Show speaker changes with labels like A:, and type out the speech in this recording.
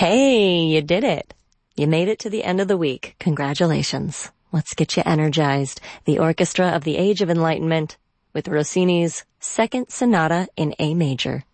A: Hey, you did it. You made it to the end of the week. Congratulations. Let's get you energized. The Orchestra of the Age of Enlightenment with Rossini's Second Sonata in A Major.